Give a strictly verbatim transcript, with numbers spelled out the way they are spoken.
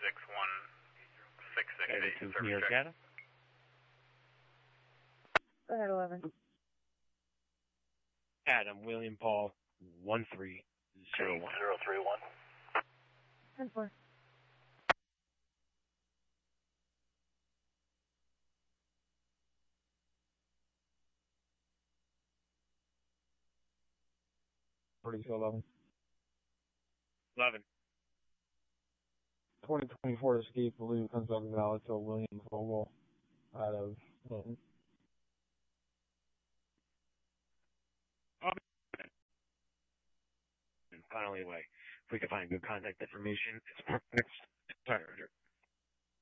six one six six eight. To New York Data. Go ahead, eleven. Adam, William Paul, one three zero one. zero three one. ten four. forty-two eleven. eleven. twenty twenty-four escape balloon comes up valid to William Vogel out of Linton. Finally, away. If we can find good contact information, it's next.